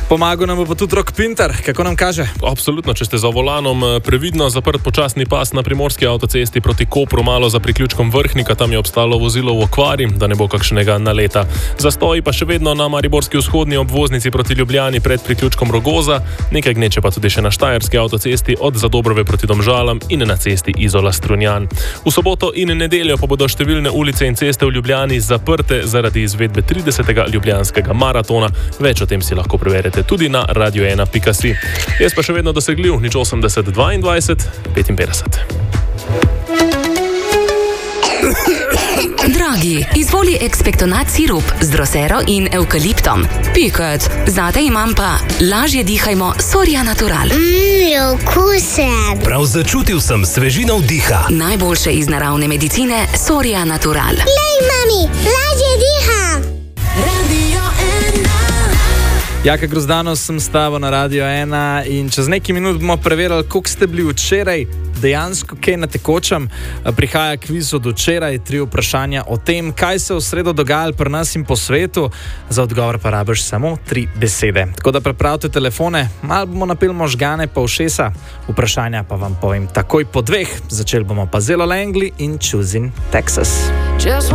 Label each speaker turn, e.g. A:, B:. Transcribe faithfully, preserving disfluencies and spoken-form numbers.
A: Pomagal nam bo pa tudi Rok Pintar, kako nam kaže?
B: Absolutno, če ste za volanom, previdno zaprt počasni pas na primorski avtocesti proti Kopru, malo za priključkom Vrhnika, tam je obstalo vozilo v okvari, da ne bo kakšnega naleta. Zastoji pa še vedno na mariborski vzhodni obvoznici proti Ljubljani pred priključkom Rogoza, nekaj gneče pa tudi še na štajerski avtocesti od Zadobrove proti Domžalam in na cesti Izola-Strunjan. V soboto in nedeljo pa bodo številne ulice in ceste v Ljubljani zaprte zaradi izvedbe tridesetega ljubljanskega maratona. Več o tem si lahko preverite tudi na radio ena pika si. Jaz pa še vedno dosegljiv, nič osemdeset dvaindvajset petinpetdeset.
C: Dragi, izvoli ekspektonat sirup z drosero in evkaliptom. Piket, zate imam pa lažje dihajmo Soria Natural.
D: Mmm, okusen.
E: Prav začutil sem svežino vdiha.
C: Najboljše iz naravne medicine Soria Natural.
D: Lej, mami, lažje diham.
C: Radio ena.
A: Jaka Grozdanov sem s tabo na Radio ena in čez nekaj minut bomo preverili, koliko ste bili včeraj dejansko kaj na tekočem. Prihaja kviz od včeraj, tri vprašanja o tem, kaj se v sredo dogajalo pri nas in po svetu. Za odgovor pa rabiš samo tri besede. Tako da prepravite telefone, malo bomo napili možgane pa ušesa. Vprašanja pa vam povem takoj po dveh. Začeli bomo pa Zelo Langley in Choosing Texas.